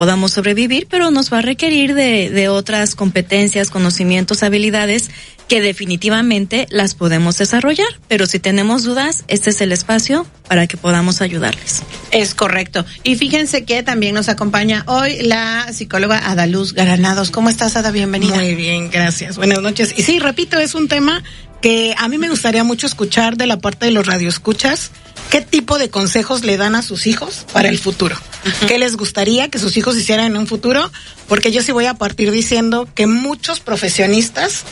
podamos sobrevivir, pero nos va a requerir de otras competencias, conocimientos, habilidades que definitivamente las podemos desarrollar, pero si tenemos dudas, este es el espacio para que podamos ayudarles. Es correcto. Y fíjense que también nos acompaña hoy la psicóloga Adaluz Granados. ¿Cómo estás, Ada? Bienvenida. Muy bien, gracias. Buenas noches. Y sí, repito, es un tema que a mí me gustaría mucho escuchar de la parte de los radioescuchas. ¿Qué tipo de consejos le dan a sus hijos para el futuro? Uh-huh. ¿Qué les gustaría que sus hijos hicieran en un futuro? Porque yo sí voy a partir diciendo que muchos profesionistas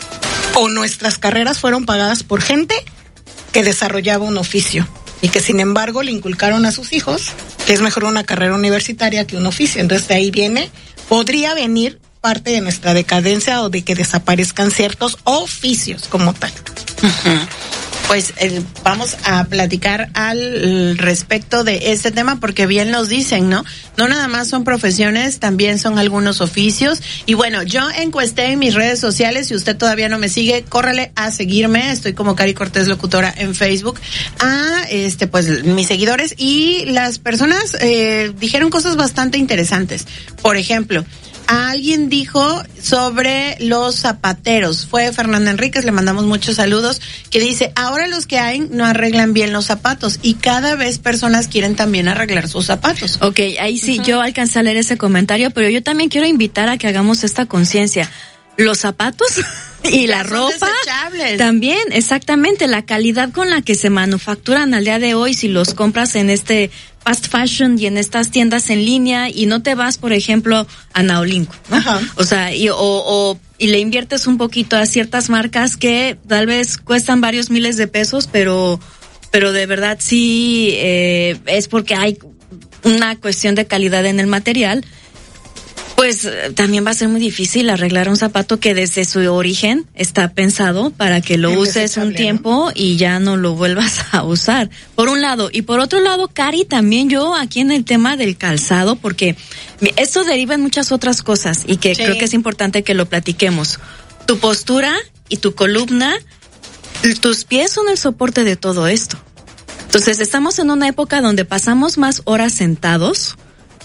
o nuestras carreras fueron pagadas por gente que desarrollaba un oficio y que sin embargo le inculcaron a sus hijos que es mejor una carrera universitaria que un oficio. Entonces de ahí podría venir parte de nuestra decadencia o de que desaparezcan ciertos oficios como tal. Uh-huh. Pues vamos a platicar al respecto de este tema porque bien nos dicen, ¿no? No nada más son profesiones, también son algunos oficios. Y bueno, yo encuesté en mis redes sociales, si usted todavía no me sigue, córrele a seguirme, estoy como Cari Cortés Locutora en Facebook, pues mis seguidores, y las personas dijeron cosas bastante interesantes. Por ejemplo, alguien dijo sobre los zapateros, fue Fernanda Enríquez, le mandamos muchos saludos, que dice, ahora los que hay no arreglan bien los zapatos y cada vez personas quieren también arreglar sus zapatos. Ok, ahí sí, yo alcancé a leer ese comentario, pero yo también quiero invitar a que hagamos esta conciencia. Los zapatos y la ropa desechables. También, exactamente, la calidad con la que se manufacturan al día de hoy, si los compras en este fast fashion y en estas tiendas en línea y no te vas, por ejemplo, a Naolinco, ¿no? Ajá. O sea, y le inviertes un poquito a ciertas marcas que tal vez cuestan varios miles de pesos, pero de verdad sí es porque hay una cuestión de calidad en el material. Pues también va a ser muy difícil arreglar un zapato que desde su origen está pensado para que lo uses un tiempo, ¿no? Y ya no lo vuelvas a usar. Por un lado. Y por otro lado, Cari, también yo aquí en el tema del calzado, porque esto deriva en muchas otras cosas y que creo que es importante que lo platiquemos. Tu postura y tu columna, tus pies son el soporte de todo esto. Entonces estamos en una época donde pasamos más horas sentados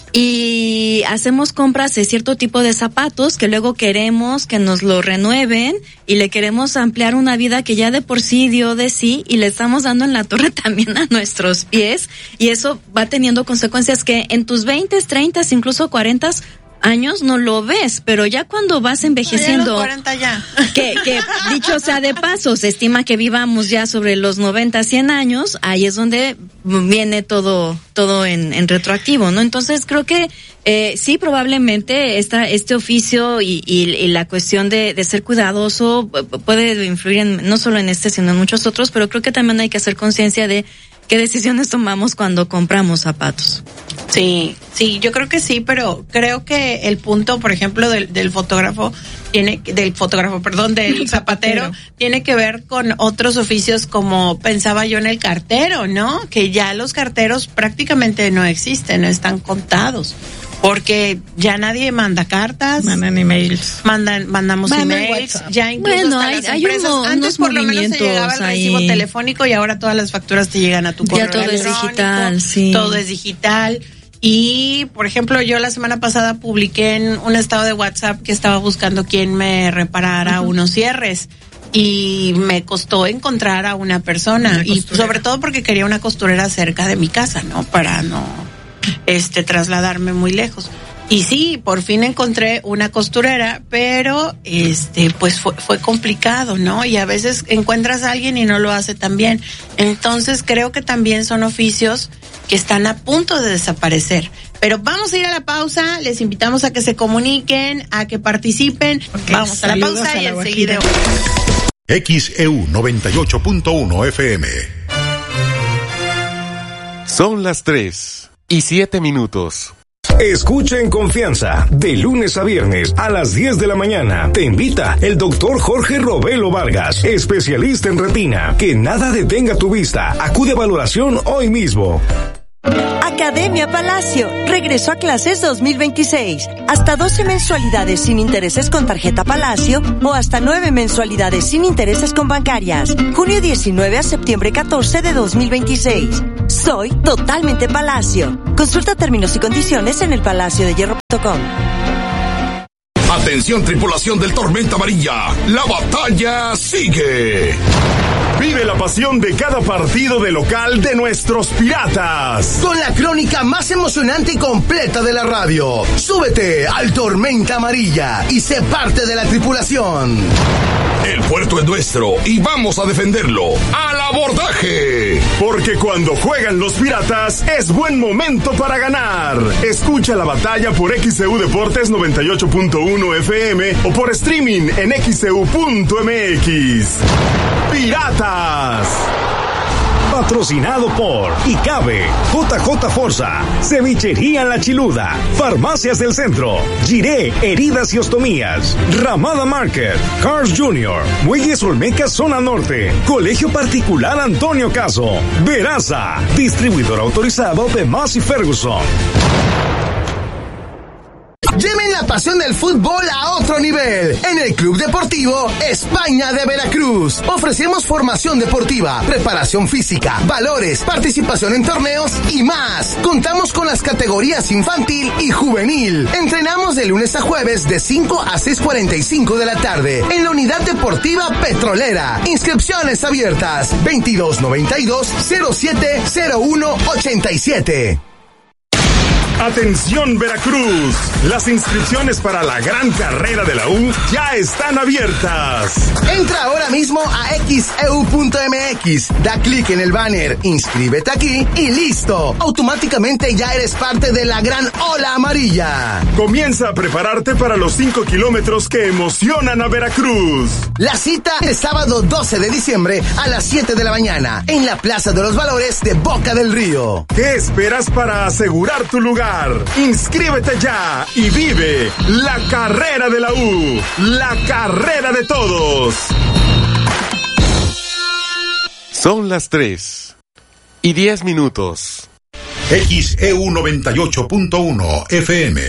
y hacemos compras de cierto tipo de zapatos que luego queremos que nos lo renueven y le queremos ampliar una vida que ya de por sí dio de sí y le estamos dando en la torre también a nuestros pies y eso va teniendo consecuencias que en tus 20s, 30s, incluso 40s años no lo ves, pero ya cuando vas envejeciendo, no, ya los 40 ya. que dicho sea de paso, se estima que vivamos ya sobre los 90, 100 años, ahí es donde viene todo en retroactivo, ¿no? Entonces creo que sí, probablemente este oficio y la cuestión de ser cuidadoso puede influir no solo en sino en muchos otros, pero creo que también hay que hacer conciencia de qué decisiones tomamos cuando compramos zapatos. Sí, yo creo que sí, pero creo que el punto, por ejemplo, del zapatero, tiene que ver con otros oficios como pensaba yo en el cartero, ¿no? Que ya los carteros prácticamente no existen, están contados. Porque ya nadie manda cartas. Mandan emails. Mandamos emails. Ya incluso hasta las empresas. Antes por lo menos se llegaba el recibo telefónico y ahora todas las facturas te llegan a tu correo electrónico. Ya todo es digital, sí. Todo es digital. Y, por ejemplo, yo la semana pasada publiqué en un estado de WhatsApp que estaba buscando quien me reparara unos cierres. Y me costó encontrar a una persona. Y sobre todo porque quería una costurera cerca de mi casa, ¿no? Para no trasladarme muy lejos. Y sí, por fin encontré una costurera, pero pues fue complicado, ¿no? Y a veces encuentras a alguien y no lo hace tan bien. Entonces creo que también son oficios que están a punto de desaparecer. Pero vamos a ir a la pausa, les invitamos a que se comuniquen, a que participen. Okay, vamos a la pausa y enseguida. XEU 98.1 FM. Son las 3:07. Escucha en confianza, de lunes a viernes a las 10 de la mañana. Te invita el doctor Jorge Robelo Vargas, especialista en retina. Que nada detenga tu vista. Acude a valoración hoy mismo. Academia Palacio regresó a clases 2026. Hasta 12 mensualidades sin intereses con tarjeta Palacio o hasta 9 mensualidades sin intereses con bancarias. Junio 19 a septiembre 14 de 2026. Soy totalmente Palacio. Consulta términos y condiciones en elpalaciodehierro.com. Atención, tripulación del Tormenta Amarilla, la batalla sigue. Vive la pasión de cada partido de local de nuestros Piratas. Con la crónica más emocionante y completa de la radio. Súbete al Tormenta Amarilla y sé parte de la tripulación. El puerto es nuestro y vamos a defenderlo. ¡Al abordaje! Porque cuando juegan los Piratas es buen momento para ganar. Escucha la batalla por XEU Deportes 98.1 FM o por streaming en xeu.mx. ¡Piratas! Patrocinado por Icabe, JJ Forza, Cevichería La Chiluda, Farmacias del Centro, Giré, Heridas y Ostomías, Ramada Market, Cars Jr., Muelles Olmeca Zona Norte, Colegio Particular Antonio Caso, Veraza, distribuidor autorizado de Massey Ferguson. Lleven la pasión del fútbol a otro nivel. En el Club Deportivo España de Veracruz ofrecemos formación deportiva, preparación física, valores, participación en torneos y más. Contamos con las categorías infantil y juvenil. Entrenamos de lunes a jueves de 5 a 6:45 de la tarde en la Unidad Deportiva Petrolera. Inscripciones abiertas 2292-070187. Atención Veracruz, las inscripciones para la gran carrera de la U ya están abiertas. Entra ahora mismo a xeu.mx, da clic en el banner, inscríbete aquí y listo. Automáticamente ya eres parte de la gran ola amarilla. Comienza a prepararte para los 5 kilómetros que emocionan a Veracruz. La cita es sábado 12 de diciembre a las 7 de la mañana en la Plaza de los Valores de Boca del Río. ¿Qué esperas para asegurar tu lugar? Inscríbete ya y vive la carrera de la U, la carrera de todos. Son las 3:10. XEU 98.1 FM.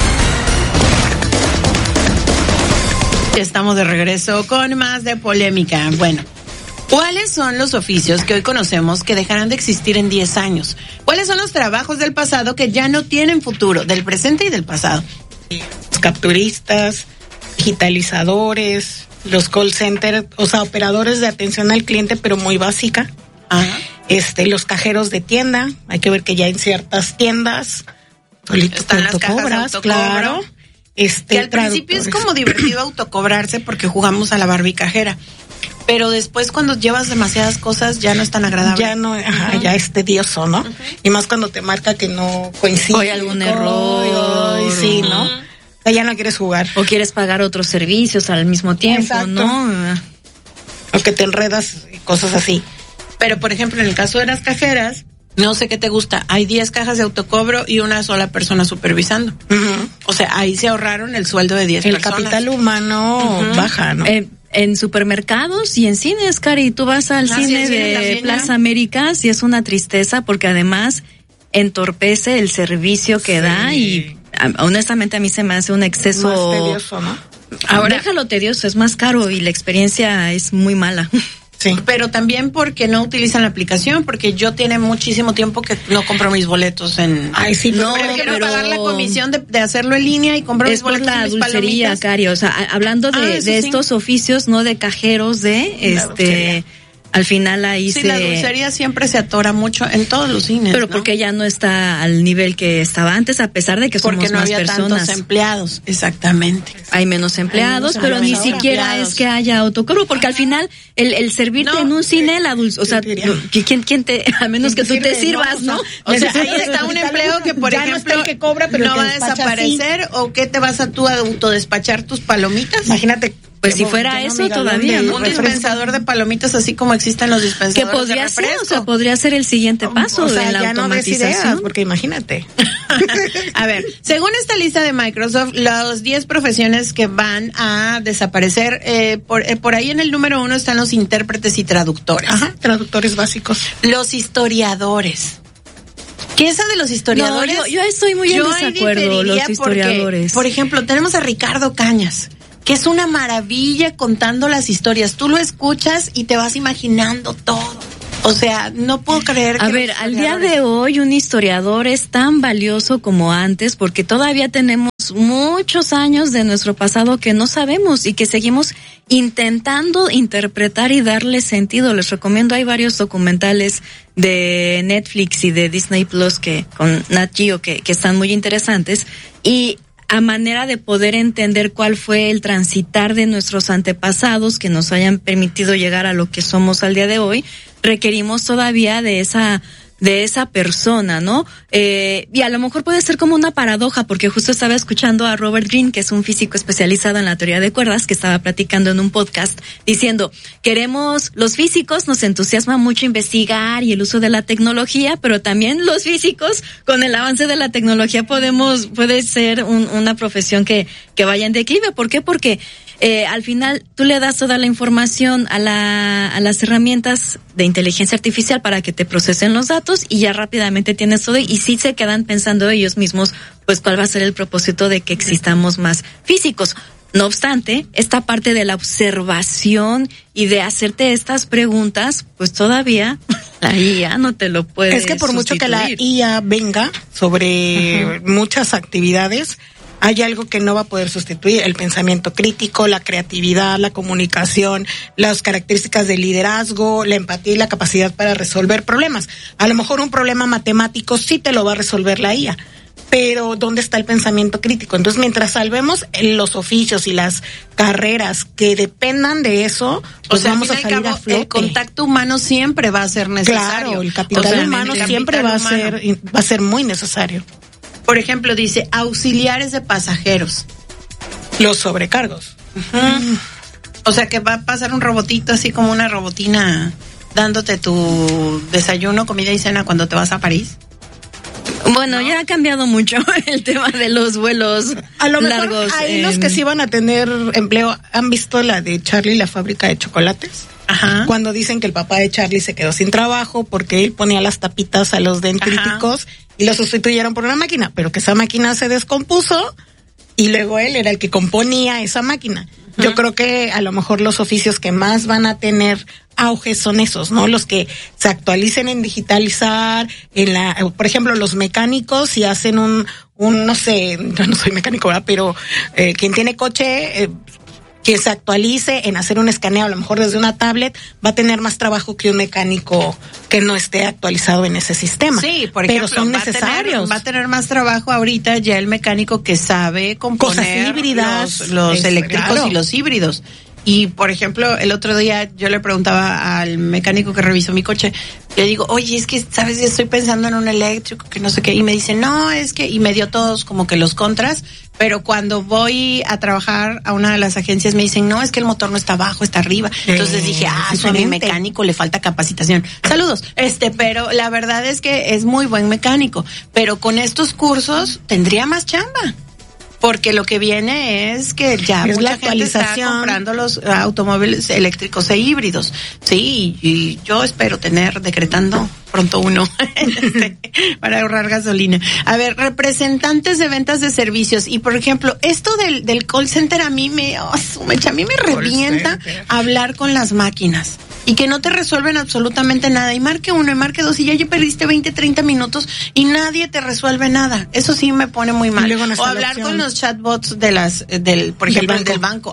Estamos de regreso con más de polémica. Bueno, ¿cuáles son los oficios que hoy conocemos que dejarán de existir en 10 años? ¿Cuáles son los trabajos del pasado que ya no tienen futuro, del presente y del pasado? Los capturistas, digitalizadores, los call centers, o sea, operadores de atención al cliente, pero muy básica. Ajá. Los cajeros de tienda, hay que ver que ya en ciertas tiendas están las cajas de autocobro. Claro. Que al principio es como divertido autocobrarse porque jugamos a la Barbie cajera. Pero después cuando llevas demasiadas cosas ya no es tan agradable. Ya no, ya es tedioso, ¿no? Y más cuando te marca que no coincide. O hay algún error. Sí, ¿no? O sea, ya no quieres jugar. O quieres pagar otros servicios al mismo tiempo, exacto, ¿no? O que te enredas y cosas así. Pero, por ejemplo, en el caso de las cajeras, no sé qué te gusta, hay 10 cajas de autocobro y una sola persona supervisando. O sea, ahí se ahorraron el sueldo de 10 personas. El capital humano baja, ¿no? En supermercados y en cines, Cari, tú vas al cine de Plaza Américas y es una tristeza porque además entorpece el servicio que da y honestamente a mí se me hace un exceso más tedioso, ¿no? Ahora déjalo tedioso, es más caro y la experiencia es muy mala. Sí. Pero también porque no utilizan la aplicación, porque yo tiene muchísimo tiempo que no compro mis boletos en... Ay, sí, no, prefiero pagar la comisión de hacerlo en línea y comprar mis boletos en mis palomitas. Es por la dulcería, Cari, o sea, hablando de estos oficios, no de cajeros, al final ahí la dulcería siempre se atora mucho en todos los cines, pero porque ya no está al nivel que estaba antes, a pesar de que somos más personas. Porque no había tantos empleados, exactmente. Hay menos empleados, pero ni siquiera es que haya autocobro, porque al final el servirte en un cine, la dulce, o sea, ¿quién te, a menos que tú te sirvas, ¿no? O sea, ahí está un empleo que, por ejemplo, no, que cobra, pero no va a desaparecer, o ¿qué te vas a tú a autodespachar tus palomitas? Imagínate. Pues si fuera eso todavía, ¿no? Un dispensador de palomitas, así como existen los dispensadores que podría de refresco. ser, o sea, podría ser el siguiente paso de la automatización. No porque imagínate. A ver, según esta lista de Microsoft, los 10 profesiones que van a desaparecer, por ahí en el número 1 están los intérpretes y traductores. Ajá, traductores básicos. Los historiadores. Que esa de los historiadores... No, yo estoy muy en desacuerdo, los historiadores. Porque, por ejemplo, tenemos a Ricardo Cañas, que es una maravilla contando las historias. Tú lo escuchas y te vas imaginando todo. O sea, no puedo creer que... A ver, al día de hoy un historiador es tan valioso como antes porque todavía tenemos muchos años de nuestro pasado que no sabemos y que seguimos intentando interpretar y darle sentido. Les recomiendo, hay varios documentales de Netflix y de Disney Plus que con Nat Geo que están muy interesantes y a manera de poder entender cuál fue el transitar de nuestros antepasados que nos hayan permitido llegar a lo que somos al día de hoy, requerimos todavía de esa persona, ¿no? Y a lo mejor puede ser como una paradoja, porque justo estaba escuchando a Robert Greene, que es un físico especializado en la teoría de cuerdas, que estaba platicando en un podcast, diciendo, los físicos nos entusiasma mucho investigar y el uso de la tecnología, pero también los físicos, con el avance de la tecnología puede ser una profesión que vaya en declive. ¿Por qué? Porque al final tú le das toda la información a las herramientas de inteligencia artificial para que te procesen los datos y ya rápidamente tienes todo y sí se quedan pensando ellos mismos pues cuál va a ser el propósito de que existamos más físicos. No obstante, esta parte de la observación y de hacerte estas preguntas, pues todavía la IA no te lo puede Es que por mucho que la sustituir. IA venga sobre muchas actividades, hay algo que no va a poder sustituir: el pensamiento crítico, la creatividad, la comunicación, las características del liderazgo, la empatía y la capacidad para resolver problemas. A lo mejor un problema matemático sí te lo va a resolver la IA, pero ¿dónde está el pensamiento crítico? Entonces, mientras salvemos los oficios y las carreras que dependan de eso, pues vamos a salir a flote. El contacto humano siempre va a ser necesario. Claro, el capital humano siempre va a ser muy necesario. Por ejemplo, dice auxiliares de pasajeros. Los sobrecargos. O sea que va a pasar un robotito así como una robotina dándote tu desayuno, comida y cena cuando te vas a París. Bueno, ya ha cambiado mucho el tema de los vuelos a lo largos. Mejor hay los que sí van a tener empleo. ¿Han visto la de Charlie, la fábrica de chocolates? Ajá. Cuando dicen que el papá de Charlie se quedó sin trabajo porque él ponía las tapitas a los dendríticos y lo sustituyeron por una máquina, pero que esa máquina se descompuso y luego él era el que componía esa máquina. Yo creo que a lo mejor los oficios que más van a tener auge son esos, ¿no? Los que se actualicen en digitalizar, por ejemplo, los mecánicos, si hacen no sé, yo no soy mecánico, ¿verdad? Pero quien tiene coche, que se actualice en hacer un escaneo, a lo mejor desde una tablet, va a tener más trabajo que un mecánico que no esté actualizado en ese sistema. Sí, por ejemplo, pero son necesarios. Va a tener más trabajo ahorita ya el mecánico que sabe componer cosas híbridas, los eléctricos claro. y los híbridos. Y, por ejemplo, el otro día yo le preguntaba al mecánico que revisó mi coche, le digo, oye, es que, ¿sabes? Estoy pensando en un eléctrico, que no sé qué. Y me dice, no, es que, y me dio todos como que los contras, pero cuando voy a trabajar a una de las agencias me dicen, no, es que el motor no está abajo, está arriba. Entonces dije, a mi mecánico le falta capacitación. Saludos. Pero la verdad es que es muy buen mecánico, pero con estos cursos tendría más chamba. Porque lo que viene es que ya es mucha gente está comprando los automóviles eléctricos e híbridos. Sí, y yo espero decretando pronto uno para ahorrar gasolina. A ver, representantes de ventas de servicios. Y por ejemplo, esto del call center a mí me revienta hablar con las máquinas. Y que no te resuelven absolutamente nada. Y marque uno y marque dos y ya perdiste 20, 30 minutos y nadie te resuelve nada. Eso sí me pone muy mal. O hablar con los chatbots por ejemplo, del banco.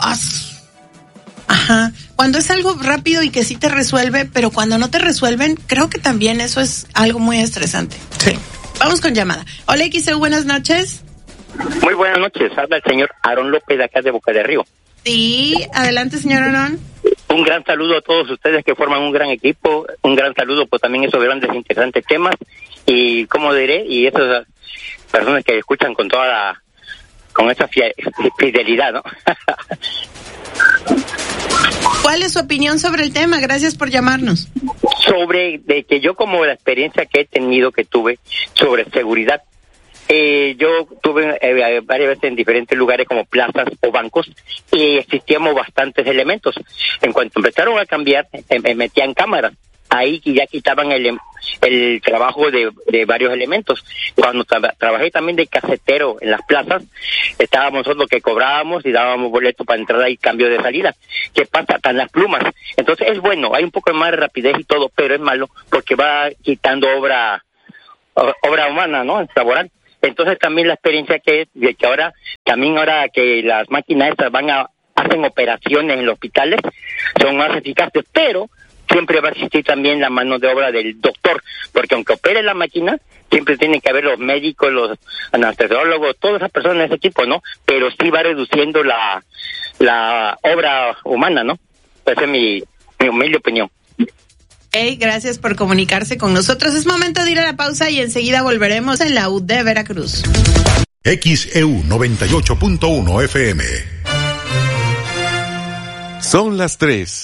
Ajá. Cuando es algo rápido y que sí te resuelve, pero cuando no te resuelven, creo que también eso es algo muy estresante. Sí. Vamos con llamada. Hola, XEU, buenas noches. Muy buenas noches. Habla el señor Aarón López de acá de Boca de Río. Sí, adelante, señor Aarón. Un gran saludo a todos ustedes que forman un gran equipo, un gran saludo por también esos grandes interesantes temas y, como diré, y esas personas que escuchan con con esa fidelidad, ¿no? ¿Cuál es su opinión sobre el tema? Gracias por llamarnos. De que yo, como la experiencia que tuve sobre seguridad, yo tuve varias veces en diferentes lugares como plazas o bancos y existíamos bastantes elementos. En cuanto empezaron a cambiar, metían cámaras ahí ya quitaban el trabajo de varios elementos. Cuando trabajé también de casetero en las plazas, estábamos nosotros que cobrábamos y dábamos boleto para entrada y cambio de salida. ¿Qué pasa? Están las plumas. Entonces es bueno, hay un poco más de rapidez y todo, pero es malo porque va quitando obra humana, ¿no? Laboral. Entonces también la experiencia que es de que ahora que las máquinas estas hacen operaciones en los hospitales, son más eficaces, pero siempre va a existir también la mano de obra del doctor, porque aunque opere la máquina, siempre tienen que haber los médicos, los anestesiólogos, todas esas personas de ese tipo, ¿no? Pero sí va reduciendo la obra humana, ¿no? Esa es mi humilde opinión. Hey, gracias por comunicarse con nosotros. Es momento de ir a la pausa y enseguida volveremos en la U de Veracruz. XEU 98.1 FM. Son las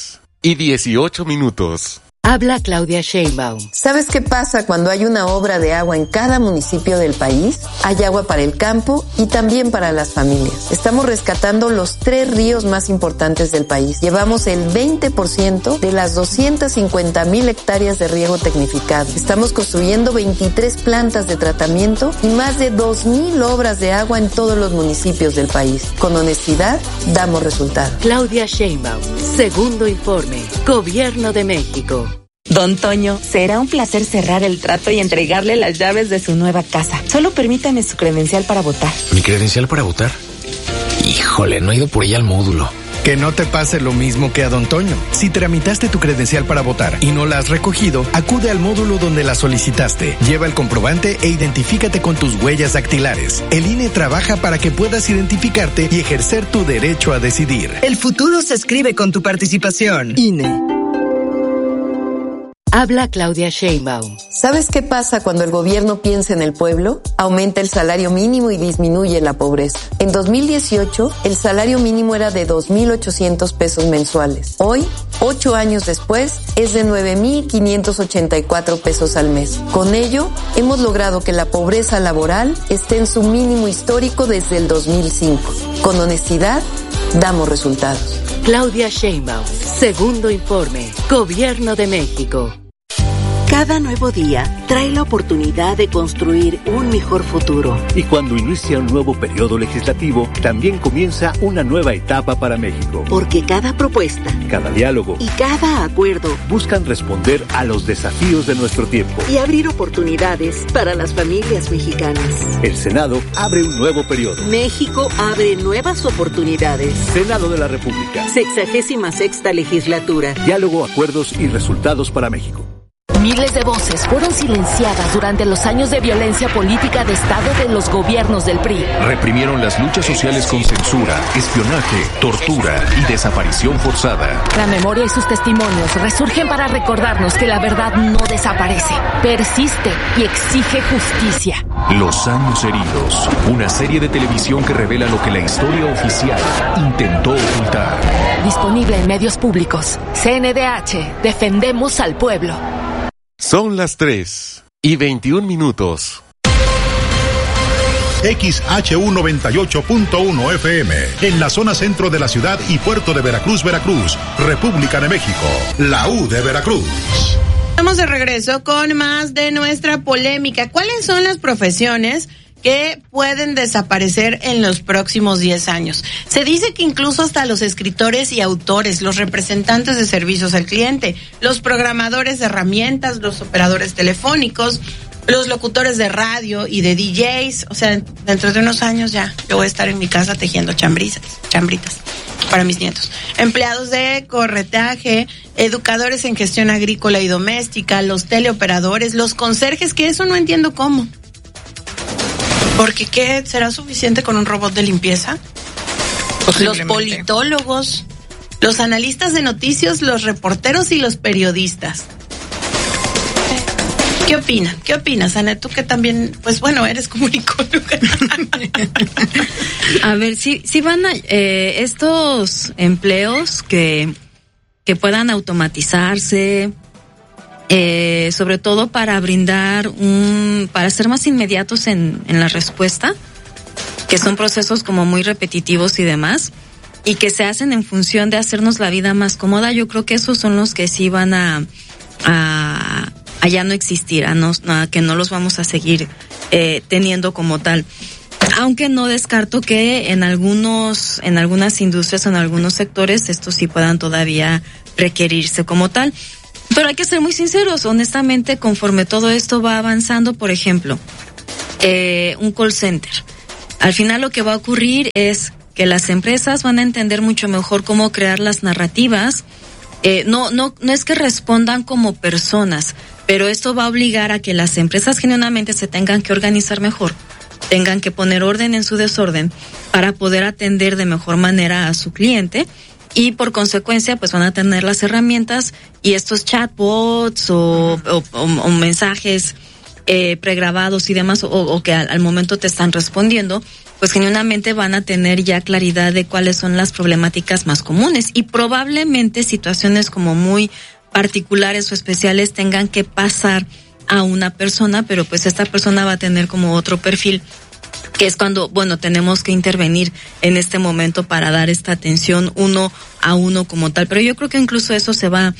3:18. Habla Claudia Sheinbaum. ¿Sabes qué pasa cuando hay una obra de agua en cada municipio del país? Hay agua para el campo y también para las familias. Estamos rescatando los 3 ríos más importantes del país. Llevamos el 20% de las 250,000 hectáreas de riego tecnificado. Estamos construyendo 23 plantas de tratamiento y más de 2,000 obras de agua en todos los municipios del país. Con honestidad, damos resultados. Claudia Sheinbaum, segundo informe, Gobierno de México. Don Toño, será un placer cerrar el trato y entregarle las llaves de su nueva casa. Solo permítame su credencial para votar. ¿Mi credencial para votar? Híjole, no he ido por ella al módulo. Que no te pase lo mismo que a Don Toño. Si tramitaste tu credencial para votar y no la has recogido, acude al módulo donde la solicitaste. Lleva el comprobante e identifícate con tus huellas dactilares. El INE trabaja para que puedas identificarte y ejercer tu derecho a decidir. El futuro se escribe con tu participación. INE. Habla Claudia Sheinbaum. ¿Sabes qué pasa cuando el gobierno piensa en el pueblo? Aumenta el salario mínimo y disminuye la pobreza. En 2018, el salario mínimo era de 2,800 pesos mensuales. Hoy, 8 años después, es de 9,584 pesos al mes. Con ello, hemos logrado que la pobreza laboral esté en su mínimo histórico desde el 2005. Con honestidad, damos resultados. Claudia Sheinbaum, segundo informe, Gobierno de México. Cada nuevo día trae la oportunidad de construir un mejor futuro. Y cuando inicia un nuevo periodo legislativo, también comienza una nueva etapa para México. Porque cada propuesta, cada diálogo y cada acuerdo buscan responder a los desafíos de nuestro tiempo y abrir oportunidades para las familias mexicanas. El Senado abre un nuevo periodo. México abre nuevas oportunidades. Senado de la República. 66ª legislatura. Diálogo, acuerdos y resultados para México. Miles de voces fueron silenciadas durante los años de violencia política de Estado de los gobiernos del PRI. Reprimieron las luchas sociales con censura, espionaje, tortura y desaparición forzada. La memoria y sus testimonios resurgen para recordarnos que la verdad no desaparece, persiste y exige justicia. Los años heridos, una serie de televisión que revela lo que la historia oficial intentó ocultar. Disponible en medios públicos. CNDH, defendemos al pueblo. Son las 3:21. XHU 98.1 FM, en la zona centro de la ciudad y puerto de Veracruz, República de México, la U de Veracruz. Estamos de regreso con más de nuestra polémica. ¿Cuáles son las profesiones que pueden desaparecer en los próximos 10 años? Se dice que incluso hasta los escritores y autores, los representantes de servicios al cliente, los programadores de herramientas, los operadores telefónicos, los locutores de radio y de DJs, o sea, dentro de unos años ya yo voy a estar en mi casa tejiendo chambritas para mis nietos. Empleados de corretaje, educadores en gestión agrícola y doméstica, los teleoperadores, los conserjes, que eso no entiendo cómo. Porque ¿qué? ¿Será suficiente con un robot de limpieza? Los politólogos, los analistas de noticias, los reporteros y los periodistas. ¿Qué opinan? ¿Qué opinas, Ana? Tú que también, pues bueno, eres comunicóloga. A ver, sí van a estos empleos que puedan automatizarse, sobre todo para brindar para ser más inmediatos en la respuesta, que son procesos como muy repetitivos y demás, y que se hacen en función de hacernos la vida más cómoda. Yo creo que esos son los que sí van a allá no existirá, que no los vamos a seguir teniendo como tal. Aunque no descarto que en algunas industrias o en algunos sectores estos sí puedan todavía requerirse como tal. Pero hay que ser muy sinceros, honestamente, conforme todo esto va avanzando, por ejemplo, un call center. Al final lo que va a ocurrir es que las empresas van a entender mucho mejor cómo crear las narrativas. No es que respondan como personas, pero esto va a obligar a que las empresas genuinamente se tengan que organizar mejor, tengan que poner orden en su desorden para poder atender de mejor manera a su cliente y por consecuencia pues van a tener las herramientas y estos chatbots o mensajes pregrabados y demás o que al momento te están respondiendo, pues genuinamente van a tener ya claridad de cuáles son las problemáticas más comunes y probablemente situaciones como muy particulares o especiales tengan que pasar a una persona, pero pues esta persona va a tener como otro perfil, que es cuando, bueno, tenemos que intervenir en este momento para dar esta atención uno a uno como tal. Pero yo creo que incluso eso se van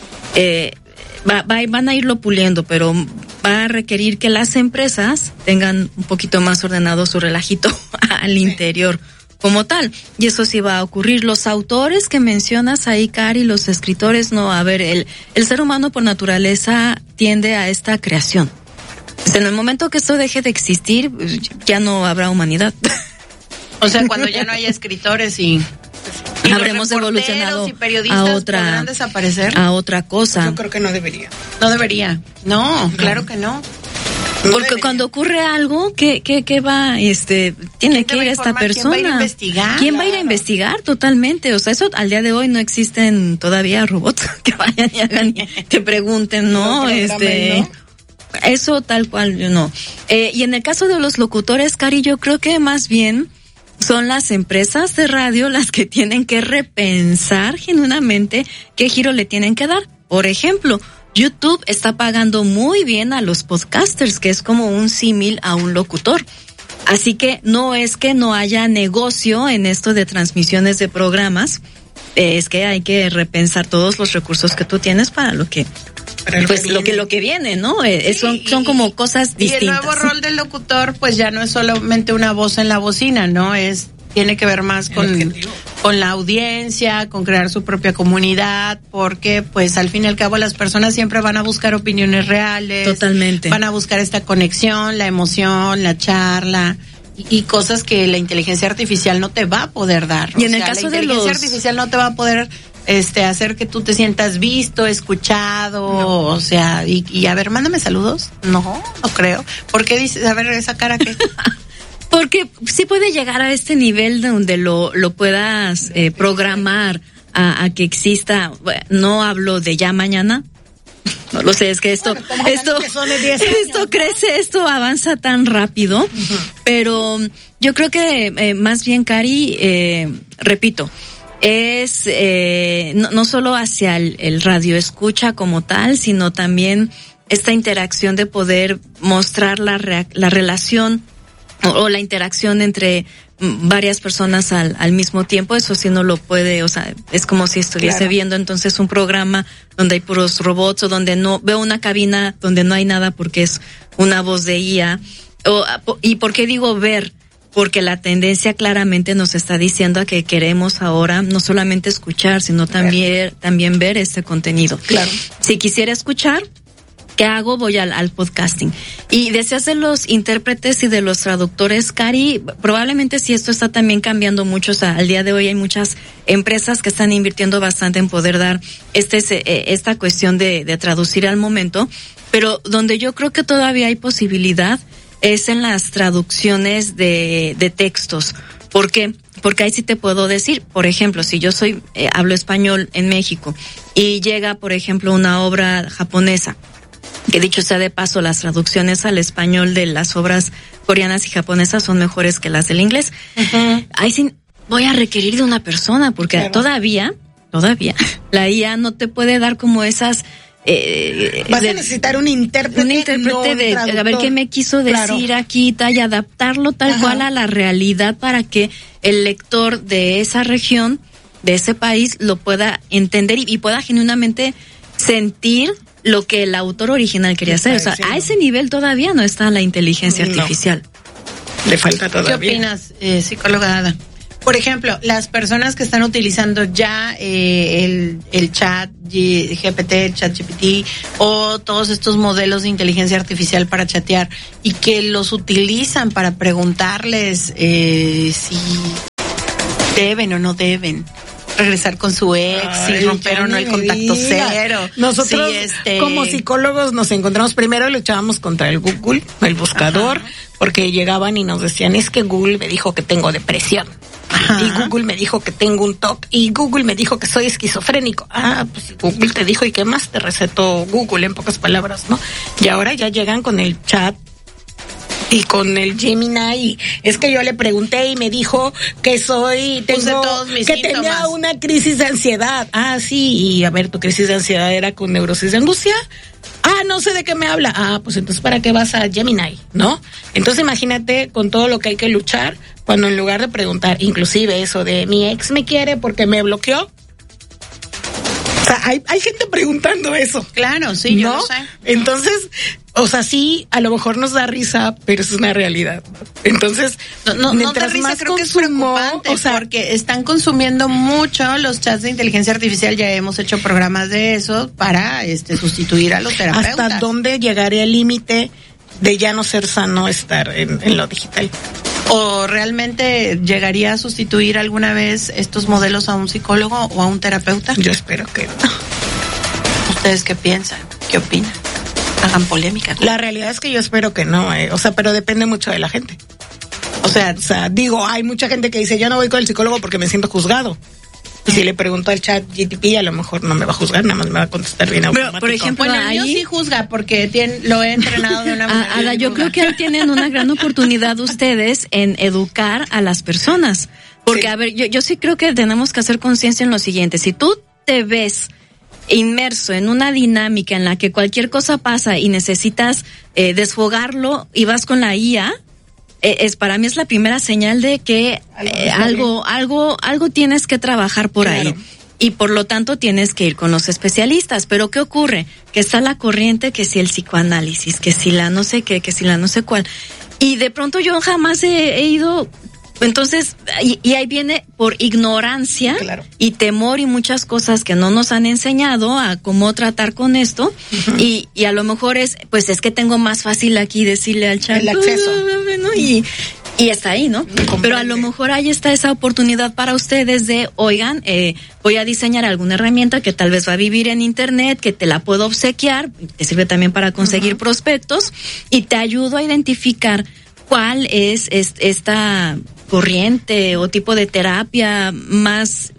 a irlo puliendo, pero va a requerir que las empresas tengan un poquito más ordenado su relajito al interior como tal. Y eso sí va a ocurrir. Los autores que mencionas ahí, Cari, los escritores, no, a ver, el ser humano por naturaleza tiende a esta creación. En el momento que esto deje de existir, ya no habrá humanidad. O sea, cuando ya no haya escritores y habremos evolucionado y periodistas a otra, podrán desaparecer. A otra cosa. Yo creo que no debería. No debería. No, claro que no. Porque cuando ocurre algo, ¿qué va? Tiene que ir esta persona. ¿Quién va a ir a investigar? ¿Quién va a ir a investigar? Totalmente. O sea, eso al día de hoy no existen todavía robots que vayan y hagan y te pregunten, ¿no? Eso tal cual, no. Y en el caso de los locutores, Cari, yo creo que más bien son las empresas de radio las que tienen que repensar genuinamente qué giro le tienen que dar. Por ejemplo, YouTube está pagando muy bien a los podcasters, que es como un símil a un locutor. Así que no es que no haya negocio en esto de transmisiones de programas, es que hay que repensar todos los recursos que tú tienes para lo que lo que viene, ¿no? Son como cosas distintas. Y el nuevo rol del locutor, pues ya no es solamente una voz en la bocina, ¿no? Tiene que ver más con la audiencia, con crear su propia comunidad, porque pues al fin y al cabo las personas siempre van a buscar opiniones reales. Totalmente. Van a buscar esta conexión, la emoción, la charla y cosas que la inteligencia artificial no te va a poder dar. Y en el caso de la inteligencia artificial no te va a poder hacer que tú te sientas visto, escuchado, no. O sea, y a ver, mándame saludos. No creo. ¿Por qué dices, a ver, esa cara qué? Porque sí puede llegar a este nivel donde lo puedas programar a que exista. Bueno, no hablo de ya mañana. No lo sé, es que esto crece, esto avanza tan rápido. Uh-huh. Pero yo creo que más bien, Cari, repito, es no solo hacia el radio escucha como tal, sino también esta interacción de poder mostrar la relación o la interacción entre varias personas al mismo tiempo. Eso sí no lo puede, o sea, es como si estuviese viendo entonces un programa donde hay puros robots o donde no veo una cabina donde no hay nada porque es una voz de IA. ¿Y por qué digo ver? Porque la tendencia claramente nos está diciendo a que queremos ahora no solamente escuchar, sino también ver este contenido. Claro. Si quisiera escuchar, ¿qué hago? Voy al podcasting. Y decías de los intérpretes y de los traductores, Cari, probablemente sí esto está también cambiando mucho. O sea, al día de hoy hay muchas empresas que están invirtiendo bastante en poder dar esta cuestión de traducir al momento, pero donde yo creo que todavía hay posibilidad es en las traducciones de textos. ¿Por qué? Porque ahí sí te puedo decir, por ejemplo, si yo hablo español en México y llega, por ejemplo, una obra japonesa, que dicho sea de paso, las traducciones al español de las obras coreanas y japonesas son mejores que las del inglés. Uh-huh. Ahí sí voy a requerir de una persona, porque todavía, la IA no te puede dar como esas... vas a necesitar un intérprete de a ver qué me quiso decir aquí y adaptarlo tal cual a la realidad para que el lector de esa región, de ese país, lo pueda entender y pueda genuinamente sentir lo que el autor original quería hacer. O sea, a ese nivel todavía no está la inteligencia artificial. Le falta todavía. ¿Qué opinas, psicóloga Ada? Por ejemplo, las personas que están utilizando ya el chat GPT, ChatGPT o todos estos modelos de inteligencia artificial para chatear y que los utilizan para preguntarles si deben o no deben regresar con su ex, si romper o no el contacto cero. Nosotros como psicólogos nos encontramos, primero luchábamos contra el Google, el buscador, porque llegaban y nos decían, es que Google me dijo que tengo depresión. Y Google me dijo que tengo un TOC y Google me dijo que soy esquizofrénico. Pues si Google te dijo, ¿y qué más te recetó Google? En pocas palabras, ¿no? Y ahora ya llegan con el chat y con el Gemini, y es que yo le pregunté y me dijo que tenía una crisis de ansiedad. Sí, y a ver, tu crisis de ansiedad era con neurosis de angustia. No sé de qué me habla. Pues entonces, ¿para qué vas a Gemini? ¿No? Entonces imagínate con todo lo que hay que luchar, cuando en lugar de preguntar, inclusive eso de mi ex me quiere porque me bloqueó. O sea, hay gente preguntando eso. Claro, sí, ¿no? yo lo sé. Entonces, o sea, sí, a lo mejor nos da risa, pero es una realidad. Entonces, no da risa, creo que es preocupante, porque están consumiendo mucho los chats de inteligencia artificial. Ya hemos hecho programas de eso para sustituir a los terapeutas. ¿Hasta dónde llegaría el límite de ya no ser sano estar en lo digital? ¿O realmente llegaría a sustituir alguna vez estos modelos a un psicólogo o a un terapeuta? Yo espero que no. ¿Ustedes qué piensan? ¿Qué opinan? Hagan polémica. La realidad es que yo espero que no, o sea, pero depende mucho de la gente. O sea, digo, hay mucha gente que dice, yo no voy con el psicólogo porque me siento juzgado. Y si le pregunto al chat GPT, a lo mejor no me va a juzgar, nada más me va a contestar bien automático. Pero, por ejemplo, yo sí juzga porque lo he entrenado de una manera. Ada, yo creo que ahí tienen una gran oportunidad ustedes en educar a las personas. Porque, a ver, yo sí creo que tenemos que hacer conciencia en lo siguiente. Si tú te ves inmerso en una dinámica en la que cualquier cosa pasa y necesitas desfogarlo y vas con la IA, para mí es la primera señal de que algo tienes que trabajar por ahí. Y por lo tanto tienes que ir con los especialistas. Pero ¿qué ocurre? Que está la corriente, que si el psicoanálisis, que si la no sé qué, que si la no sé cuál. Y de pronto yo jamás he ido. Entonces, y ahí viene por ignorancia y temor y muchas cosas que no nos han enseñado a cómo tratar con esto. Y a lo mejor es que tengo más fácil aquí decirle al chat el acceso, ¿no? Y está ahí, ¿no? Pero a lo mejor ahí está esa oportunidad para ustedes de, oigan, voy a diseñar alguna herramienta que tal vez va a vivir en internet, que te la puedo obsequiar, te sirve también para conseguir prospectos y te ayudo a identificar cuál es esta corriente o tipo de terapia más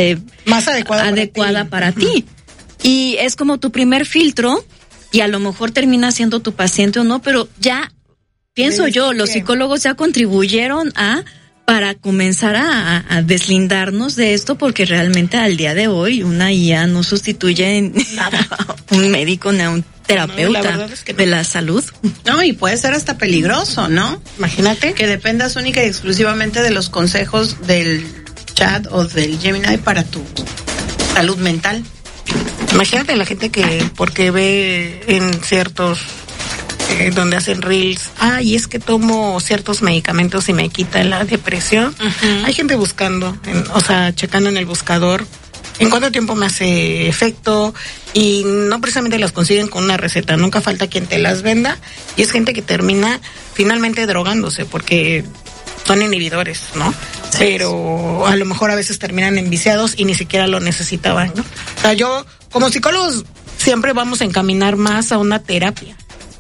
adecuada para ti. Y es como tu primer filtro y a lo mejor termina siendo tu paciente o no, pero ya pienso yo, los psicólogos ya contribuyeron para comenzar a deslindarnos de esto, porque realmente al día de hoy una IA no sustituye nada a un médico ni a un terapeuta de la salud. No, y puede ser hasta peligroso, ¿no? Imagínate que dependas única y exclusivamente de los consejos del chat o del Gemini para tu salud mental. Imagínate la gente que porque ve en ciertos donde hacen reels, y es que tomo ciertos medicamentos y me quita la depresión. Hay gente buscando, checando en el buscador en cuánto tiempo me hace efecto, y no precisamente las consiguen con una receta, nunca falta quien te las venda, y es gente que termina finalmente drogándose porque son inhibidores, ¿no? Pero a lo mejor a veces terminan enviciados y ni siquiera lo necesitaban, ¿no? O sea, yo como psicólogos siempre vamos a encaminar más a una terapia.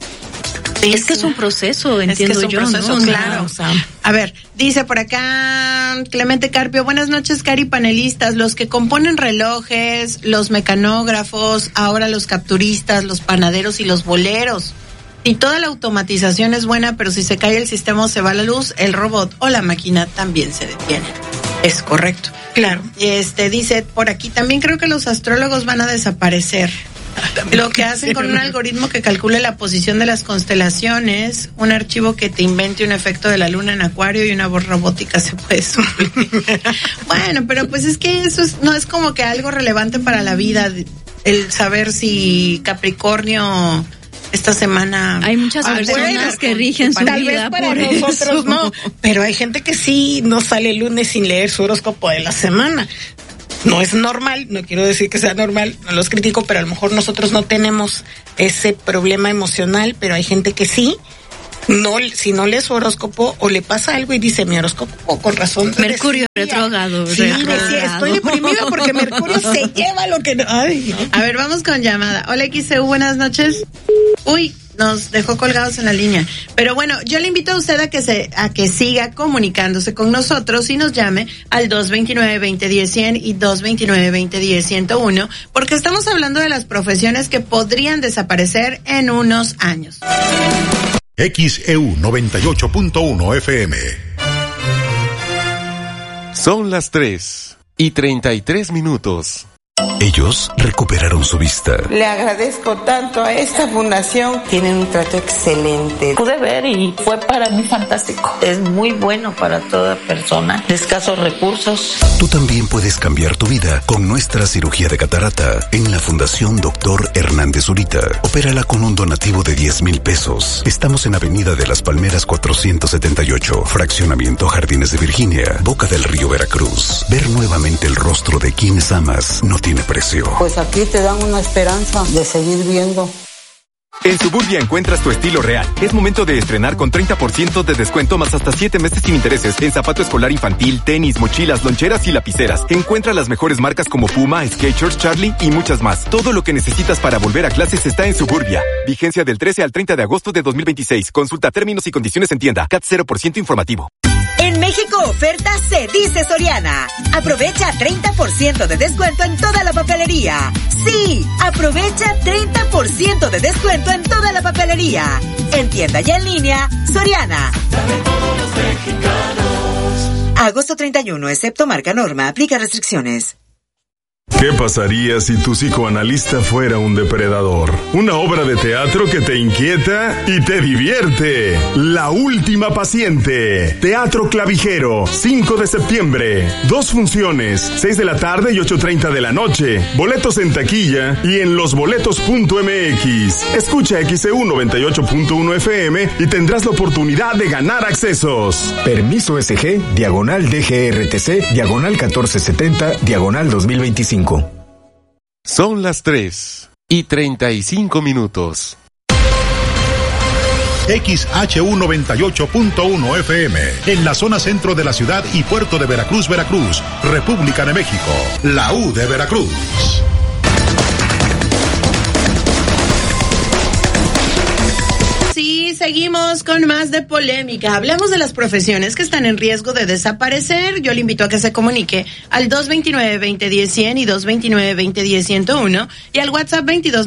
Es que es un proceso, entiendo yo, ¿no? Claro. A ver, dice por acá Clemente Carpio, buenas noches, Cari, panelistas, los que componen relojes, los mecanógrafos, ahora los capturistas, los panaderos y los boleros. Y toda la automatización es buena, pero si se cae el sistema o se va la luz, el robot o la máquina también se detiene. Es correcto. Claro. Dice por aquí, también creo que los astrólogos van a desaparecer. Lo que hacen con un algoritmo que calcule la posición de las constelaciones, un archivo que te invente un efecto de la luna en Acuario y una voz robótica se puede suplir. Bueno, pero pues es que eso no es como que algo relevante para la vida el saber si Capricornio esta semana... Hay muchas personas que rigen su tal vida vez para por nosotros eso. no, pero hay gente que sí no sale el lunes sin leer su horóscopo de la semana. No es normal, no quiero decir que sea normal, no los critico, pero a lo mejor nosotros no tenemos ese problema emocional, pero hay gente que sí. No, si no lee su horóscopo o le pasa algo y dice mi horóscopo, con razón. Mercurio retrógrado. Sí, decía, estoy deprimida porque Mercurio se lleva lo que no. Ay, no. A ver, vamos con llamada. Hola XCU, buenas noches. Uy, nos dejó colgados en la línea. Pero bueno, yo le invito a usted a que siga comunicándose con nosotros y nos llame al 229-2010-100 y 229-2010-101, porque estamos hablando de las profesiones que podrían desaparecer en unos años. XEU 98.1 FM. Son las 3:33. Ellos recuperaron su vista. Le agradezco tanto a esta fundación. Tienen un trato excelente. Pude ver y fue para mí fantástico. Es muy bueno para toda persona de escasos recursos. Tú también puedes cambiar tu vida con nuestra cirugía de catarata en la Fundación Dr. Hernández Zurita. Opérala con un donativo de 10,000 pesos. Estamos en Avenida de las Palmeras 478, Fraccionamiento Jardines de Virginia, Boca del Río, Veracruz. Ver nuevamente el rostro de quienes amas no tiene precio. Pues aquí te dan una esperanza de seguir viendo. En Suburbia encuentras tu estilo real. Es momento de estrenar con 30% de descuento más hasta 7 meses sin intereses en zapato escolar infantil, tenis, mochilas, loncheras y lapiceras. Encuentra las mejores marcas como Puma, Skechers, Charlie y muchas más. Todo lo que necesitas para volver a clases está en Suburbia. Vigencia del 13 al 30 de agosto de 2026. Consulta términos y condiciones en tienda. CAT 0% informativo. En México oferta se dice Soriana. Aprovecha 30% de descuento en toda la papelería. Sí, aprovecha 30% de descuento en toda la papelería. En tienda y en línea, Soriana. Agosto 31, excepto marca Norma, aplica restricciones. ¿Qué pasaría si tu psicoanalista fuera un depredador? Una obra de teatro que te inquieta y te divierte. La última paciente. Teatro Clavijero, 5 de septiembre. 2 funciones, 6 de la tarde y 8:30 de la noche. Boletos en taquilla y en losboletos.mx. Escucha XEU 98.1 FM y tendrás la oportunidad de ganar accesos. Permiso SG, /DGRTC, /1470, /2025. Son las 3:35. XHU 98.1 FM, en la zona centro de la ciudad y puerto de Veracruz, Veracruz, República de México, la U de Veracruz. Sí, seguimos con más de polémica. Hablamos de las profesiones que están en riesgo de desaparecer. Yo le invito a que se comunique al 229-2010-100 y 229-2010-101 y al WhatsApp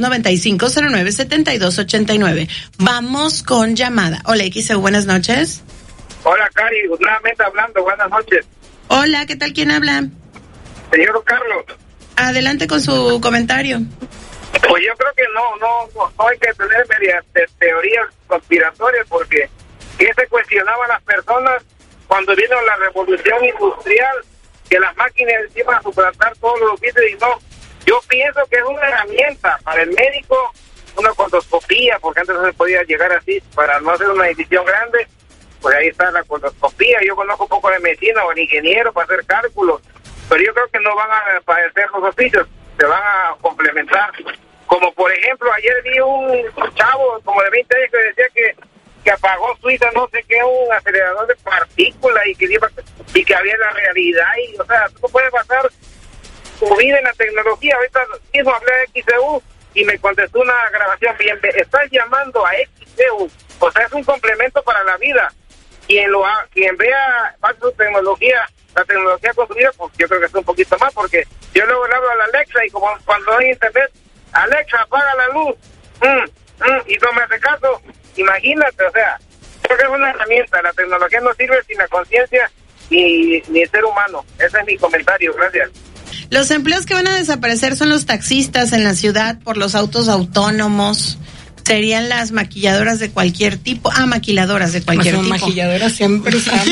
2295-097289. Vamos con llamada. Hola, XEU, buenas noches. Hola, Cari, nuevamente hablando, buenas noches. Hola, ¿qué tal? ¿Quién habla? Señor Carlos. Adelante con su comentario. Pues yo creo que no hay que tener medias teorías conspiratorias, porque ¿qué se cuestionaban las personas cuando vino la revolución industrial? Que las máquinas iban a suplantar todos los oficios y no. Yo pienso que es una herramienta para el médico, una colposcopía, porque antes no se podía llegar así, para no hacer una decisión grande, pues ahí está la colposcopía. Yo conozco un poco de medicina o el ingeniero para hacer cálculos, pero yo creo que no van a padecer los oficios, se van a complementar. Como por ejemplo, ayer vi un chavo como de 20 años que decía que apagó Suiza, no sé qué, un acelerador de partículas y que había la realidad. Y, o sea, tú puedes basar tu vida en la tecnología. Ahorita mismo hablé de XEU y me contestó una grabación. Bien, estás llamando a XEU. O sea, es un complemento para la vida. Quien vea su tecnología, la tecnología construida, pues yo creo que es un poquito más, porque yo luego le hablo a la Alexa y como cuando hay internet, Alexa, apaga la luz, y no me hace caso. Imagínate, o sea, creo que es una herramienta. La tecnología no sirve sin la conciencia ni el ser humano. Ese es mi comentario, gracias. Los empleos que van a desaparecer son los taxistas en la ciudad por los autos autónomos. serían las maquilladoras de cualquier tipo. Maquiladoras de cualquier tipo. Maquilladoras siempre usamos.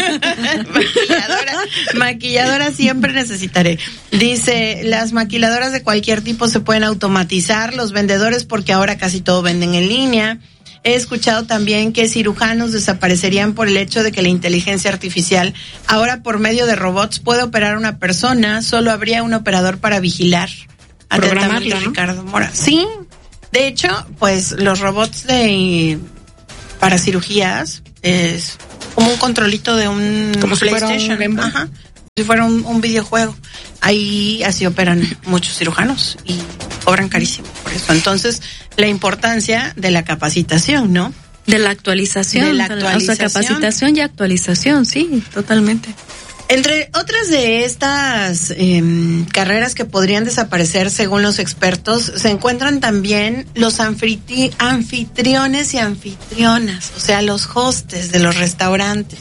Maquilladoras siempre necesitaré. Dice, las maquiladoras de cualquier tipo se pueden automatizar, los vendedores, porque ahora casi todo venden en línea. He escuchado también que cirujanos desaparecerían por el hecho de que la inteligencia artificial ahora por medio de robots puede operar a una persona, solo habría un operador para vigilar. Atentamente, ¿no? Ricardo Mora. Sí, de hecho, pues los robots para cirugías es como un controlito de un como PlayStation. Si fuera un Ajá. Si fuera un videojuego. Ahí así operan muchos cirujanos y cobran carísimo por eso. Entonces, la importancia de la capacitación, ¿no? De la actualización. O sea, capacitación y actualización, sí, totalmente. Entre otras de estas carreras que podrían desaparecer, según los expertos, se encuentran también los anfitriones y anfitrionas, o sea, los hostes de los restaurantes.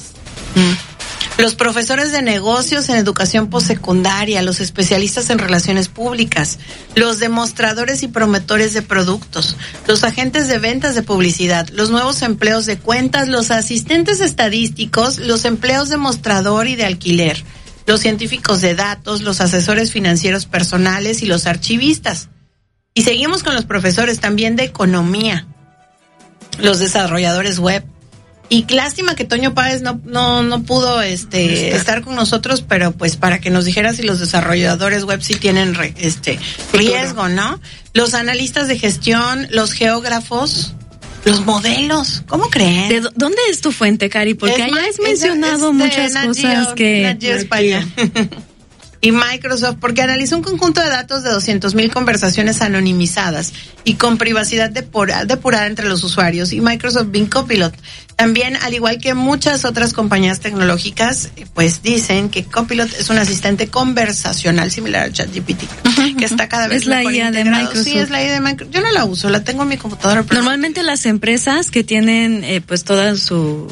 Los profesores de negocios en educación postsecundaria, los especialistas en relaciones públicas, los demostradores y promotores de productos, los agentes de ventas de publicidad, los nuevos empleos de cuentas, los asistentes estadísticos, los empleos de mostrador y de alquiler, los científicos de datos, los asesores financieros personales y los archivistas. Y seguimos con los profesores también de economía, los desarrolladores web. Y lástima que Toño Páez no pudo estar con nosotros, pero pues para que nos dijera si los desarrolladores web sí tienen riesgo, ¿no? Los analistas de gestión, los geógrafos, los modelos, ¿cómo creen? ¿Dónde es tu fuente, Cari? Porque ahí has mencionado muchas cosas que... Nat Geo España. Y Microsoft, porque analizó un conjunto de datos de 200,000 conversaciones anonimizadas y con privacidad depurada entre los usuarios, y Microsoft Bing Copilot. También, al igual que muchas otras compañías tecnológicas, pues dicen que Copilot es un asistente conversacional similar al ChatGPT, que está cada vez mejor integrado. Es la IA de Microsoft. Sí, es la IA de Microsoft. Yo no la uso, la tengo en mi computadora. Pero normalmente las empresas que tienen pues toda su...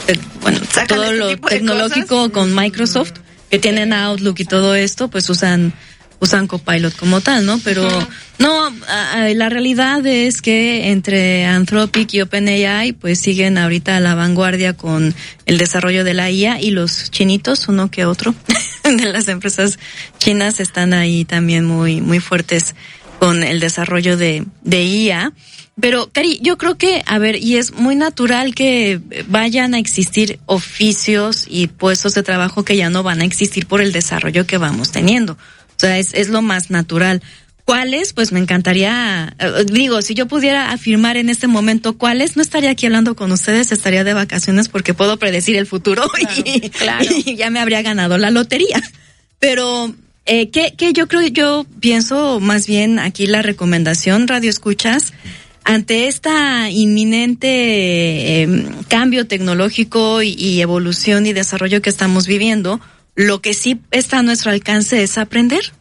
todo lo tecnológico con Microsoft, que tienen Outlook y todo esto, pues usan Copilot como tal, ¿no? Pero no, la realidad es que entre Anthropic y OpenAI, pues siguen ahorita a la vanguardia con el desarrollo de la IA, y los chinitos, uno que otro, de las empresas chinas están ahí también muy, muy fuertes con el desarrollo de IA. Pero, Cari, yo creo que, y es muy natural que vayan a existir oficios y puestos de trabajo que ya no van a existir por el desarrollo que vamos teniendo. O sea, es lo más natural. ¿Cuáles? Pues me encantaría, si yo pudiera afirmar en este momento cuáles, no estaría aquí hablando con ustedes, estaría de vacaciones porque puedo predecir el futuro, claro. Y ya me habría ganado la lotería. Pero... que yo pienso más bien aquí la recomendación, Radio Escuchas, ante esta inminente cambio tecnológico y evolución y desarrollo que estamos viviendo, lo que sí está a nuestro alcance es aprender,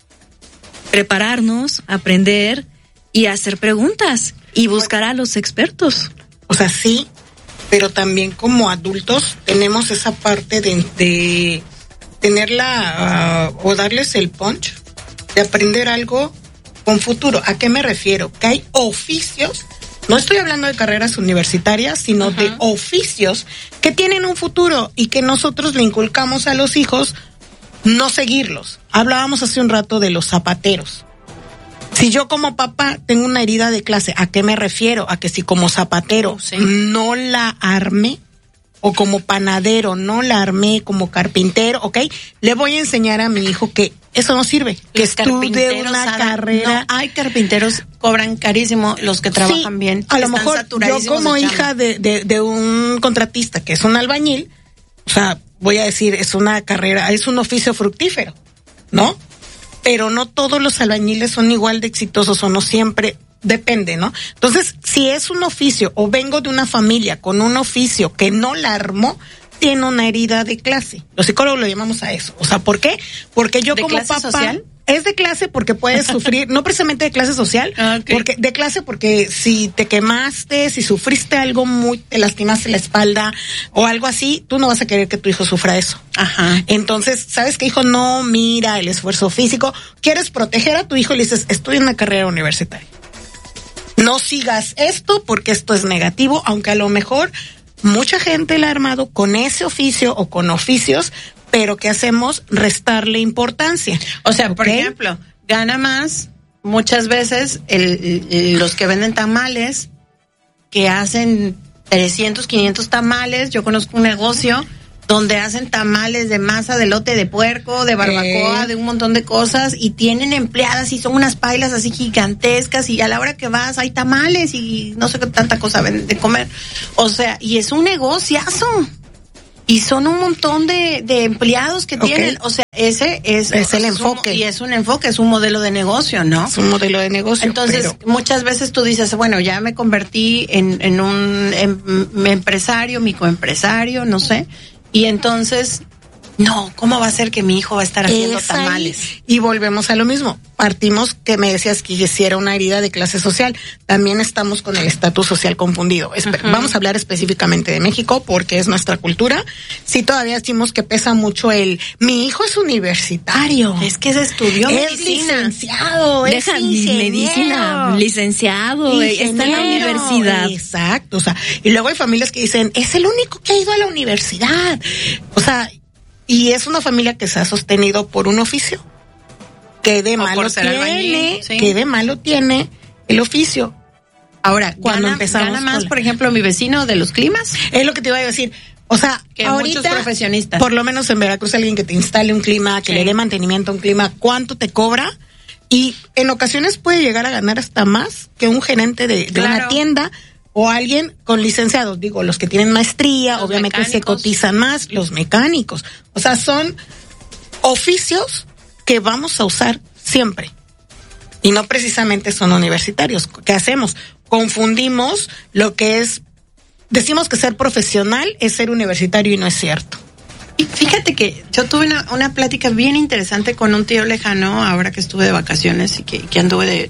prepararnos, aprender y hacer preguntas y buscar a los expertos. O sea, sí, pero también como adultos tenemos esa parte de tenerla o darles el punch de aprender algo con futuro. ¿A qué me refiero? Que hay oficios, no estoy hablando de carreras universitarias, sino de oficios que tienen un futuro y que nosotros le inculcamos a los hijos no seguirlos. Hablábamos hace un rato de los zapateros. Si yo como papá tengo una herida de clase, ¿a qué me refiero? A que si como zapatero no la armé, o como panadero no la armé, como carpintero, ¿ok? Le voy a enseñar a mi hijo que eso no sirve, que estudie una carrera. No, hay carpinteros, cobran carísimo, los que trabajan bien. A lo mejor yo como hija de un contratista que es un albañil, o sea, voy a decir, es una carrera, es un oficio fructífero, ¿no? Pero no todos los albañiles son igual de exitosos, o no siempre, depende, ¿no? Entonces, si es un oficio o vengo de una familia con un oficio que no la armó, tiene una herida de clase. Los psicólogos lo llamamos a eso. O sea, ¿por qué? Porque yo como papá... social? Es de clase porque puedes sufrir, no precisamente de clase social, porque de clase porque si te quemaste, si sufriste algo te lastimaste la espalda o algo así, tú no vas a querer que tu hijo sufra eso. Ajá. Entonces, ¿sabes qué, hijo? No mira el esfuerzo físico. Quieres proteger a tu hijo y le dices, estudia una carrera universitaria. no sigas esto porque esto es negativo, aunque a lo mejor mucha gente la ha armado con ese oficio o con oficios, pero ¿qué hacemos? Restarle importancia. O sea, por ejemplo, gana más muchas veces los que venden tamales, que hacen 300, 500 tamales. Yo conozco un negocio donde hacen tamales de masa, de elote de puerco, de barbacoa, de un montón de cosas, y tienen empleadas y son unas pailas así gigantescas, y a la hora que vas hay tamales y no sé qué tanta cosa venden de comer. O sea, y es un negociazo. Y son un montón de empleados que tienen, o sea, ese es el enfoque. Y es un enfoque, es un modelo de negocio, ¿no? Es un modelo de negocio. Entonces, muchas veces tú dices, bueno, ya me convertí en un empresario, microempresario, no sé, y entonces, no, ¿cómo va a ser que mi hijo va a estar haciendo tamales? Y volvemos a lo mismo. Partimos que me decías que hiciera una herida de clase social. También estamos con el estatus social confundido. Vamos a hablar específicamente de México porque es nuestra cultura. Sí, todavía decimos que pesa mucho mi hijo es universitario. Es que se estudió medicina. Licenciado, Deja medicina, licenciado, está en la universidad. Exacto, o sea, y luego hay familias que dicen, es el único que ha ido a la universidad. O sea, y es una familia que se ha sostenido por un oficio. ¿Qué de malo tiene? Sí. ¿Qué de malo tiene el oficio? Ahora, cuando empezamos gana más, por ejemplo, mi vecino de los climas. Es lo que te iba a decir. O sea, que ahorita, muchos profesionistas. Por lo menos en Veracruz, alguien que te instale un clima, que le dé mantenimiento a un clima, ¿cuánto te cobra? Y en ocasiones puede llegar a ganar hasta más que un gerente de una tienda o alguien con licenciados. Digo, los que tienen maestría, los obviamente mecánicos. Se cotizan más, los mecánicos. O sea, son oficios que vamos a usar siempre. Y no precisamente son universitarios. ¿Qué hacemos? Confundimos lo que es, decimos que ser profesional es ser universitario y no es cierto. Y fíjate que yo tuve una plática bien interesante con un tío lejano ahora que estuve de vacaciones y que anduve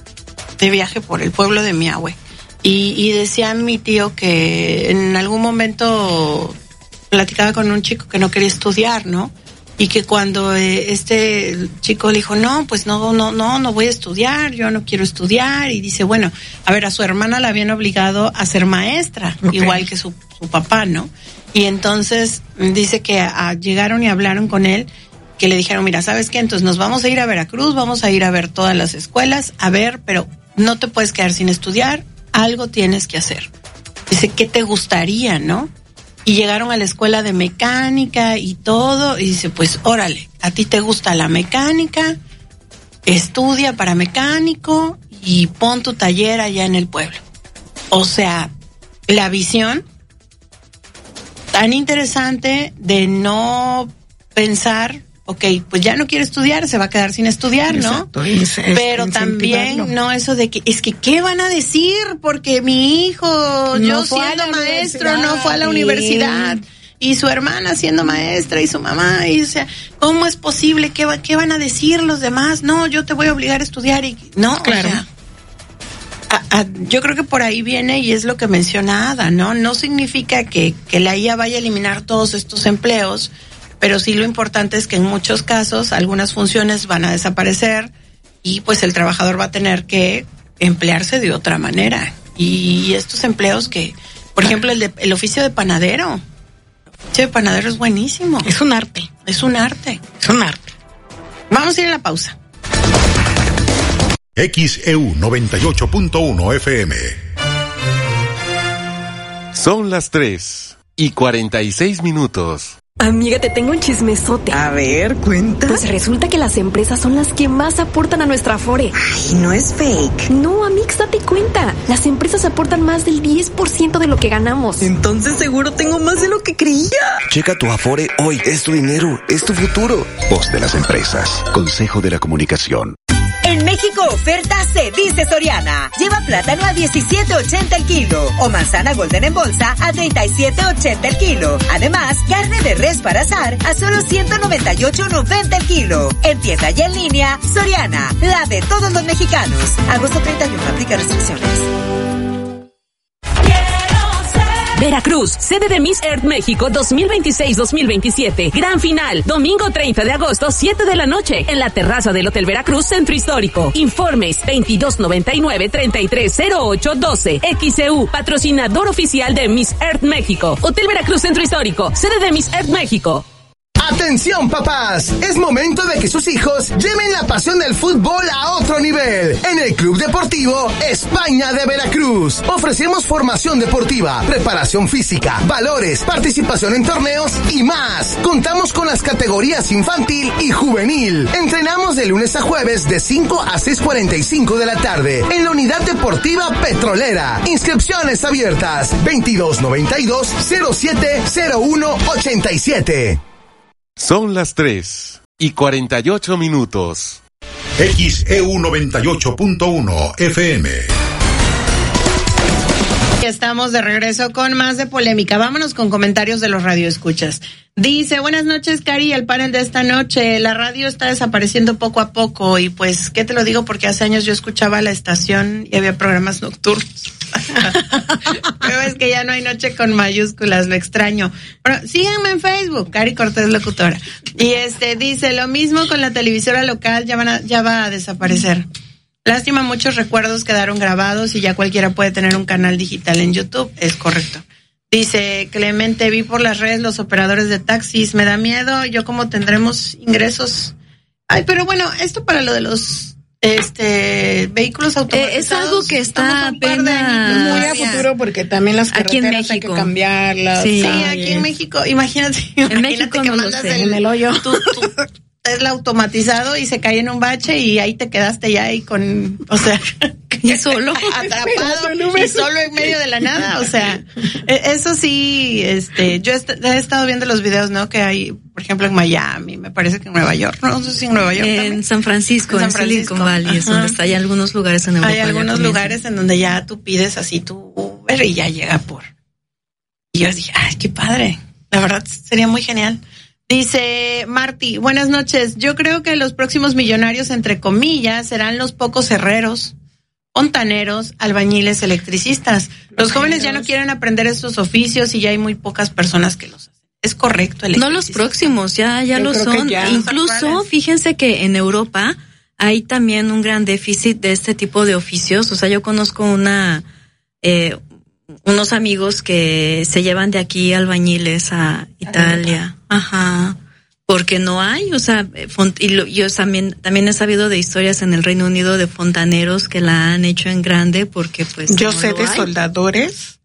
de viaje por el pueblo de Miahue. Y decía mi tío que en algún momento platicaba con un chico que no quería estudiar, ¿no? Y que cuando este chico le dijo, no, pues no voy a estudiar, yo no quiero estudiar. Y dice, bueno, a ver, a su hermana la habían obligado a ser maestra, igual que su papá, ¿no? Y entonces dice que llegaron y hablaron con él, que le dijeron, mira, ¿sabes qué? Entonces nos vamos a ir a Veracruz, vamos a ir a ver todas las escuelas, a ver, pero no te puedes quedar sin estudiar, algo tienes que hacer. Dice, ¿qué te gustaría, no? Y llegaron a la escuela de mecánica y todo, y dice, pues órale, a ti te gusta la mecánica, estudia para mecánico y pon tu taller allá en el pueblo. O sea, la visión tan interesante de no pensar, ok, pues ya no quiere estudiar, se va a quedar sin estudiar, ¿no? Exacto, pero también no eso de que, es que ¿qué van a decir? Porque mi hijo, yo siendo maestro, no fue a la universidad. Y su hermana siendo maestra y su mamá, y o sea, ¿cómo es posible? ¿Qué van a decir los demás? No, yo te voy a obligar a estudiar y no, claro. O sea, yo creo que por ahí viene y es lo que menciona Ada, ¿no? No significa que la IA vaya a eliminar todos estos empleos, pero sí lo importante es que en muchos casos algunas funciones van a desaparecer y pues el trabajador va a tener que emplearse de otra manera. Y estos empleos que, por ejemplo, el oficio de panadero. El oficio de panadero es buenísimo. Es un arte. Es un arte. Es un arte. Vamos a ir a la pausa. XEU 98.1 FM. Son las 3:46. Amiga, te tengo un chismesote. A ver, cuenta. Pues resulta que las empresas son las que más aportan a nuestra Afore. Ay, no es fake. No, Amix, date cuenta. Las empresas aportan más del 10% de lo que ganamos. Entonces seguro tengo más de lo que creía. Checa tu Afore hoy. Es tu dinero, es tu futuro. Voz de las empresas. Consejo de la Comunicación. En México oferta se dice Soriana. Lleva plátano a $17.80 el kilo o manzana golden en bolsa a $37.80 el kilo. Además, carne de res para asar a solo $198.90 el kilo. En tienda y en línea, Soriana, la de todos los mexicanos. Agosto 31, aplica restricciones. Quiero ser Veracruz, sede de Miss Earth México 2026-2027. Gran final, domingo 30 de agosto, 7 de la noche, en la terraza del Hotel Veracruz, Centro Histórico. Informes 2299-330812. XEU, patrocinador oficial de Miss Earth México. Hotel Veracruz, Centro Histórico, sede de Miss Earth México. ¡Atención, papás! Es momento de que sus hijos lleven la pasión del fútbol a otro nivel. En el Club Deportivo España de Veracruz ofrecemos formación deportiva, preparación física, valores, participación en torneos y más. Contamos con las categorías infantil y juvenil. Entrenamos de lunes a jueves de 5 a 6:45 de la tarde en la Unidad Deportiva Petrolera. Inscripciones abiertas 2292-070187. Son las 3:48. XEU 98.1 FM. Estamos de regreso con más de polémica. Vámonos con comentarios de los radioescuchas. Dice, buenas noches, Cari, el panel de esta noche. La radio está desapareciendo poco a poco y pues, ¿qué te lo digo? Porque hace años yo escuchaba la estación y había programas nocturnos. Pero es que ya no hay noche con mayúsculas, lo extraño. Pero síganme en Facebook, Cari Cortés Locutora. Y dice, lo mismo con la televisora local, ya va a desaparecer. Lástima, muchos recuerdos quedaron grabados y ya cualquiera puede tener un canal digital en YouTube. Es correcto. Dice Clemente, vi por las redes los operadores de taxis, me da miedo, yo cómo tendremos ingresos. Ay, pero bueno, esto para lo de los vehículos automatizados. Es algo que está apenas muy a futuro porque también las carreteras hay que cambiarlas. Sí, aquí en México, imagínate en México que no mandas lo sé. en el hoyo. Es el automatizado y se cae en un bache y ahí te quedaste ya ahí con, o sea, y solo atrapado y solo en medio de la nada, o sea, eso sí, yo he estado viendo los videos, ¿no? Que hay, por ejemplo, en Miami, me parece que en Nueva York, no sé si en Nueva York también. En San Francisco, en Silicon Valley, es donde está. Hay algunos lugares en Europa. Hay algunos lugares en donde ya tú pides así tu Uber y ya llega por. Y yo dije, ay, qué padre, la verdad sería muy genial. Dice Marty, buenas noches. Yo creo que los próximos millonarios, entre comillas, serán los pocos herreros, fontaneros, albañiles, electricistas. Los jóvenes ya no quieren aprender estos oficios y ya hay muy pocas personas que los hacen. Es correcto. No los próximos, ya lo son. Ya. Incluso, fíjense que en Europa hay también un gran déficit de este tipo de oficios. O sea, yo conozco unos amigos que se llevan de aquí albañiles a Italia. Ajá. Porque no hay, o sea, yo también he sabido de historias en el Reino Unido de fontaneros que la han hecho en grande porque pues yo sé de soldadores,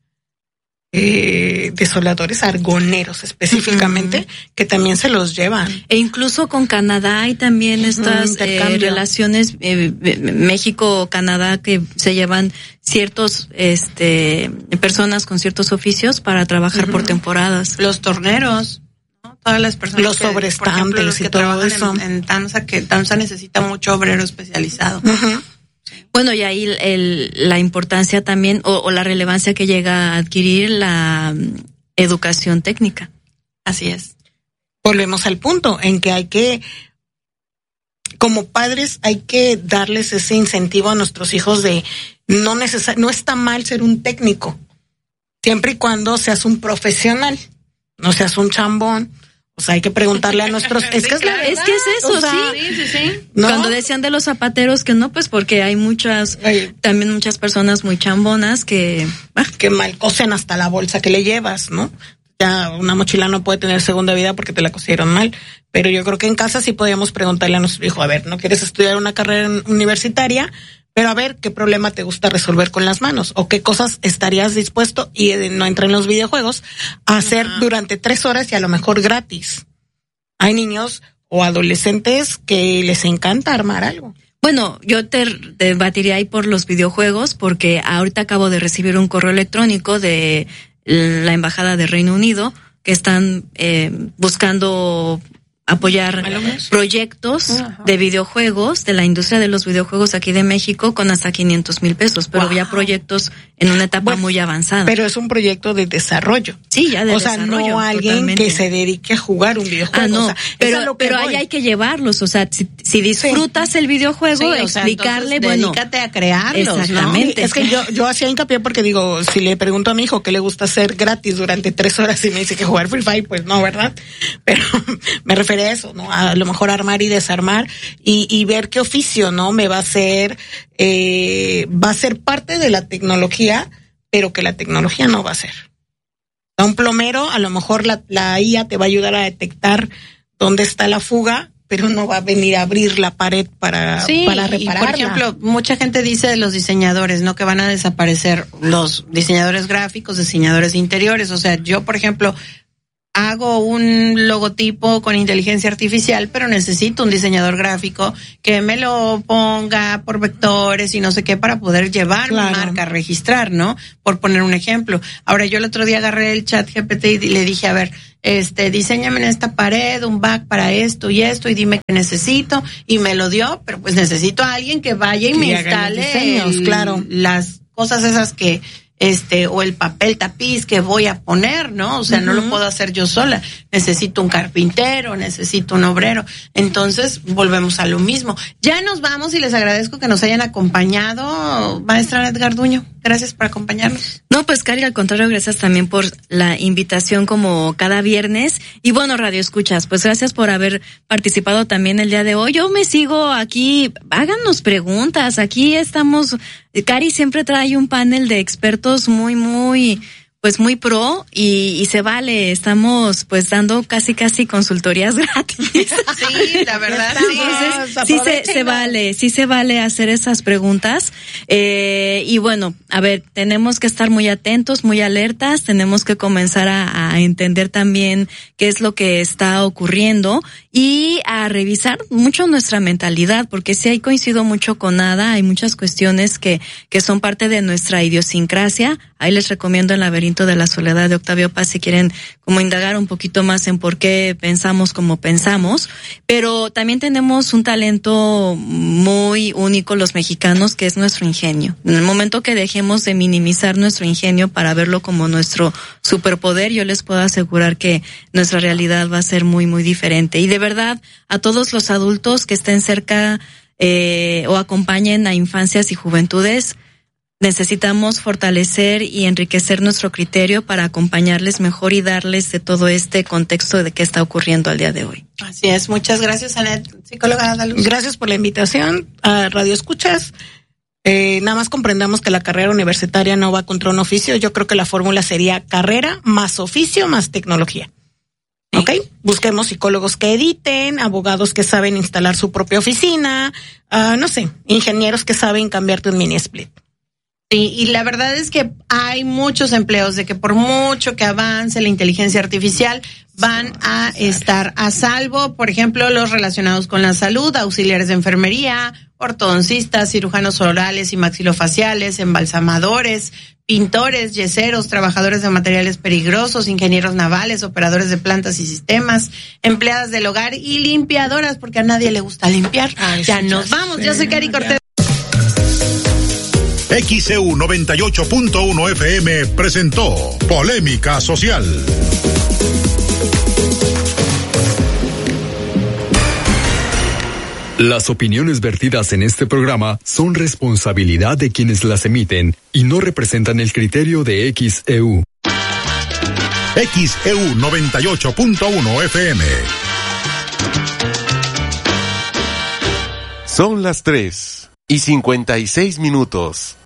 argoneros específicamente, que también se los llevan. E incluso con Canadá hay también estas relaciones México-Canadá que se llevan ciertos personas con ciertos oficios para trabajar por temporadas. Los torneros, ¿no? Todas las personas, los sobrestantes y todo eso. En Tanza, que Tanza necesita mucho obrero especializado. Bueno, y ahí la importancia también o la relevancia que llega a adquirir la educación técnica. Así es. Volvemos al punto en que como padres hay que darles ese incentivo a nuestros hijos de no está mal ser un técnico, siempre y cuando seas un profesional, no seas un chambón. O sea, hay que preguntarle a nuestros... Es que es eso, o sea, sí. ¿no? Cuando decían de los zapateros que no, pues porque hay también muchas personas muy chambonas que mal cosen hasta la bolsa que le llevas, ¿no? Ya una mochila no puede tener segunda vida porque te la cosieron mal. Pero yo creo que en casa sí podíamos preguntarle a nuestro hijo, a ver, ¿no quieres estudiar una carrera universitaria? Pero a ver, ¿qué problema te gusta resolver con las manos? ¿O qué cosas estarías dispuesto, y no entra en los videojuegos, a hacer durante 3 horas y a lo mejor gratis? Hay niños o adolescentes que les encanta armar algo. Bueno, yo te debatiría ahí por los videojuegos, porque ahorita acabo de recibir un correo electrónico de la Embajada de Reino Unido que están buscando apoyar proyectos de videojuegos, de la industria de los videojuegos aquí de México con hasta 500,000 pesos, pero ya proyectos en una etapa muy avanzada. Pero es un proyecto de desarrollo. Sí, ya de desarrollo. O sea, no alguien totalmente que se dedique a jugar un videojuego. No, o sea, pero ahí hay que llevarlos, o sea, si disfrutas el videojuego, explicarle, dedícate a crearlos, exactamente. ¿no? Es que yo hacía hincapié porque digo, si le pregunto a mi hijo qué le gusta hacer gratis durante 3 horas y me dice que jugar Free Fire, pues no, ¿verdad? Pero me refiero a eso, ¿no? A lo mejor armar y desarmar y ver qué oficio, ¿no? Me va a ser parte de la tecnología, pero que la tecnología no va a ser. A un plomero, a lo mejor la IA te va a ayudar a detectar dónde está la fuga, pero no va a venir a abrir la pared para repararla. Y por ejemplo, mucha gente dice de los diseñadores, ¿no? Que van a desaparecer los diseñadores gráficos, diseñadores de interiores. O sea, yo, por ejemplo, hago un logotipo con inteligencia artificial, pero necesito un diseñador gráfico que me lo ponga por vectores y no sé qué para poder llevar mi marca, registrar, ¿no? Por poner un ejemplo. Ahora, yo el otro día agarré el ChatGPT y le dije, a ver, diséñame en esta pared un back para esto y dime qué necesito, y me lo dio, pero pues necesito a alguien que vaya y me instale las cosas esas que o el papel tapiz que voy a poner, ¿no? O sea, no lo puedo hacer yo sola. Necesito un carpintero, necesito un obrero. Entonces, volvemos a lo mismo. Ya nos vamos y les agradezco que nos hayan acompañado, maestra Annette Garduño. Gracias por acompañarnos. No, pues, Cari, al contrario, gracias también por la invitación como cada viernes. Y bueno, Radio Escuchas, pues gracias por haber participado también el día de hoy. Yo me sigo aquí, háganos preguntas. Aquí estamos, Cari siempre trae un panel de expertos muy pro y se vale, estamos pues dando casi consultorías gratis. Sí, la verdad, sí se vale hacer esas preguntas. Y bueno, a ver, tenemos que estar muy atentos, muy alertas, tenemos que comenzar a entender también qué es lo que está ocurriendo y a revisar mucho nuestra mentalidad, porque sí, ahí coincido mucho con Ada, hay muchas cuestiones que son parte de nuestra idiosincrasia. Ahí les recomiendo El laberinto de la soledad de Octavio Paz si quieren como indagar un poquito más en por qué pensamos como pensamos, pero también tenemos un talento muy único los mexicanos, que es nuestro ingenio. En el momento que dejemos de minimizar nuestro ingenio para verlo como nuestro superpoder, yo les puedo asegurar que nuestra realidad va a ser muy diferente. Y de verdad, a todos los adultos que estén cerca o acompañen a infancias y juventudes, necesitamos fortalecer y enriquecer nuestro criterio para acompañarles mejor y darles de todo este contexto de qué está ocurriendo al día de hoy. Así es, muchas gracias, Annette. Psicóloga Ada Luz. Gracias por la invitación a Radio Escuchas. Nada más comprendamos que la carrera universitaria no va contra un oficio. Yo creo que la fórmula sería carrera más oficio más tecnología. Sí. ¿Ok? Busquemos psicólogos que editen, abogados que saben instalar su propia oficina, no sé, ingenieros que saben cambiarte un mini split. Sí, y la verdad es que hay muchos empleos de que por mucho que avance la inteligencia artificial van a estar a salvo. Por ejemplo, los relacionados con la salud, auxiliares de enfermería, ortodoncistas, cirujanos orales y maxilofaciales, embalsamadores, pintores, yeseros, trabajadores de materiales peligrosos, ingenieros navales, operadores de plantas y sistemas, empleadas del hogar y limpiadoras, porque a nadie le gusta limpiar. Ya nos vamos. Yo soy Cari Cortés. XEU 98.1 FM presentó Polémica Social. Las opiniones vertidas en este programa son responsabilidad de quienes las emiten y no representan el criterio de XEU. XEU 98.1 FM. Son las 3:56.